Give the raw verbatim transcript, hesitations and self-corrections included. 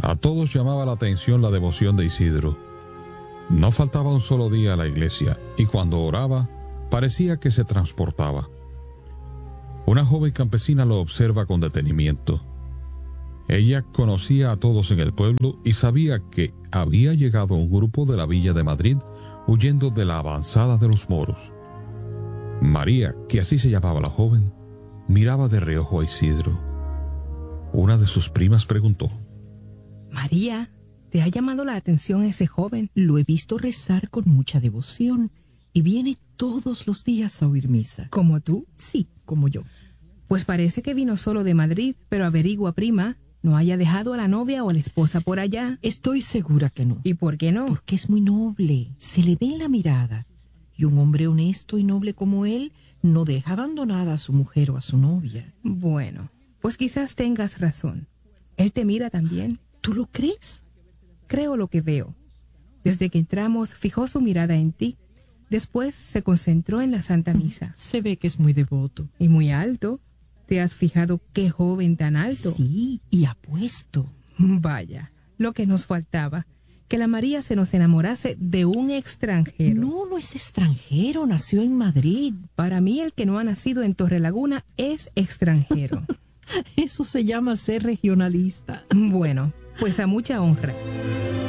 A todos llamaba la atención la devoción de Isidro. No faltaba un solo día a la iglesia, y cuando oraba, parecía que se transportaba. Una joven campesina lo observa con detenimiento. Ella conocía a todos en el pueblo y sabía que había llegado un grupo de la villa de Madrid huyendo de la avanzada de los moros. María, que así se llamaba la joven, miraba de reojo a Isidro. Una de sus primas preguntó: María, ¿te ha llamado la atención ese joven? Lo he visto rezar con mucha devoción y viene todos los días a oír misa. ¿Como tú? Sí, como yo. Pues parece que vino solo de Madrid, pero averigua, prima, no haya dejado a la novia o a la esposa por allá. Estoy segura que no. ¿Y por qué no? Porque es muy noble, se le ve en la mirada. Y un hombre honesto y noble como él no deja abandonada a su mujer o a su novia. Bueno, pues quizás tengas razón. Él te mira también. ¿Tú lo crees? Creo lo que veo. Desde que entramos, fijó su mirada en ti. Después se concentró en la Santa Misa. Se ve que es muy devoto. Y muy alto. ¿Te has fijado qué joven tan alto? Sí, y apuesto. Vaya, lo que nos faltaba. Que la María se nos enamorase de un extranjero. No, no es extranjero, nació en Madrid. Para mí el que no ha nacido en Torrelaguna es extranjero. Eso se llama ser regionalista. Bueno, pues a mucha honra.